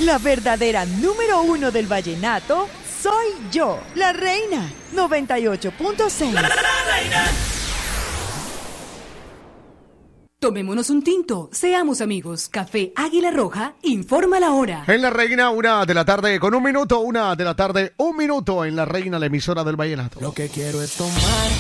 La verdadera número uno del vallenato soy yo, la reina. 98.6. La reina. Tomémonos un tinto, seamos amigos. Café Águila Roja, informa la hora. En La Reina, 1:00 con 1 minuto, 1:00, 1 minuto en La Reina, la emisora del vallenato. Lo que quiero es tomar